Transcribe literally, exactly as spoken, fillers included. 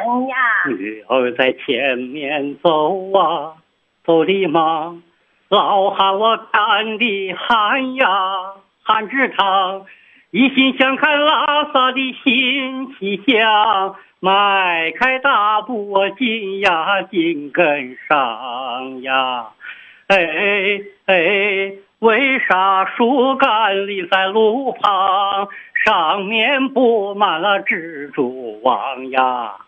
呀。 女儿在前面走啊，走的忙，老汉我干的喊呀，喊直唱，一心想看拉萨的新气象，迈开大步我紧呀紧跟上呀。哎哎，为啥树干立在路旁，上面布满了蜘蛛网呀？